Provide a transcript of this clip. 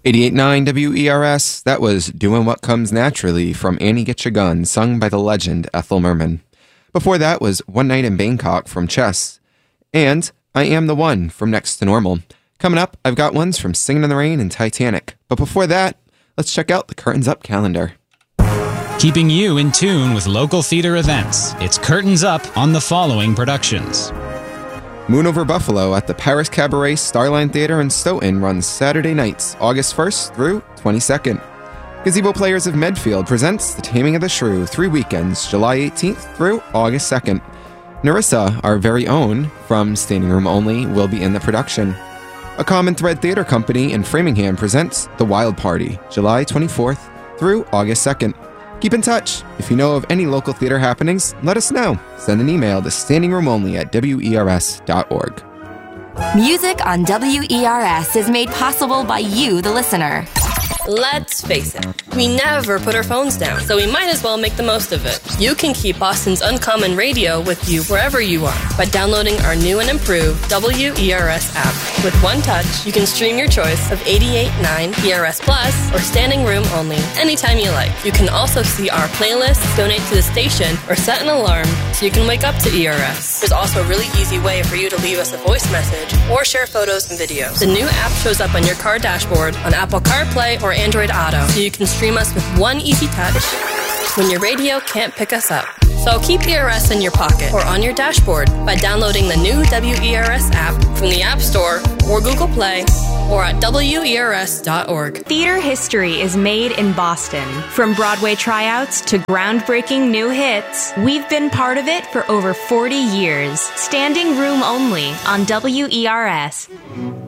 88.9 WERS, that was Doing What Comes Naturally from Annie Get Your Gun, sung by the legend Ethel Merman. Before that was One Night in Bangkok from Chess. And I Am the One from Next to Normal. Coming up, I've got ones from Singin' in the Rain and Titanic. But before that, let's check out the Curtains Up calendar. Keeping you in tune with local theater events, it's Curtains Up on the following productions. Moon Over Buffalo at the Paris Cabaret Starline Theater in Stoughton runs Saturday nights, August 1st through 22nd. Gazebo Players of Medfield presents The Taming of the Shrew 3 weekends, July 18th through August 2nd. Narissa, our very own, from Standing Room Only, will be in the production. A Common Thread Theater Company in Framingham presents The Wild Party, July 24th through August 2nd. Keep in touch. If you know of any local theater happenings, let us know. Send an email to standingroomonly@wers.org. Music on WERS is made possible by you, the listener. Let's face it, we never put our phones down, so we might as well make the most of it. You can keep Boston's Uncommon Radio with you wherever you are by downloading our new and improved WERS app. With one touch, you can stream your choice of 88.9 ERS Plus or Standing Room Only anytime you like. You can also see our playlists, donate to the station, or set an alarm so you can wake up to ERS. There's also a really easy way for you to leave us a voice message or share photos and videos. The new app shows up on your car dashboard on Apple CarPlay or Android Auto, so you can stream us with one easy touch when your radio can't pick us up. So keep ERS in your pocket or on your dashboard by downloading the new WERS app from the App Store or Google Play or at WERS.org. Theater history is made in Boston. From Broadway tryouts to groundbreaking new hits, we've been part of it for over 40 years. Standing Room Only on WERS.